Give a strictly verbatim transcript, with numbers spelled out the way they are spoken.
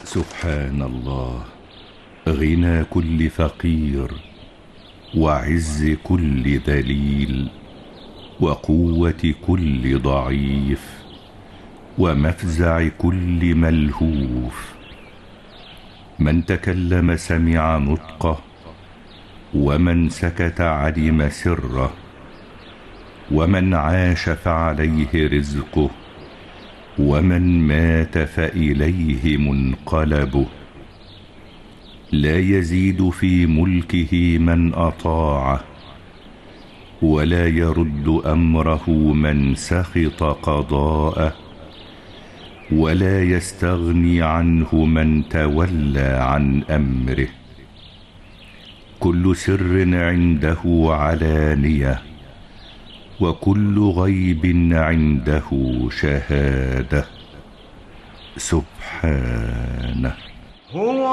سبحان الله، غنى كل فقير، وعز كل ذليل، وقوة كل ضعيف، ومفزع كل ملهوف. من تكلم سمع نطقه، ومن سكت علم سره، ومن عاش فعليه رزقه، ومن مات فإليه منقلبه. لا يزيد في ملكه من أطاعه، ولا يرد أمره من سخط قضاءه، ولا يستغني عنه من تولى عن أمره. كل سر عنده علانية، وكل غيب عنده شهادة. سبحانه.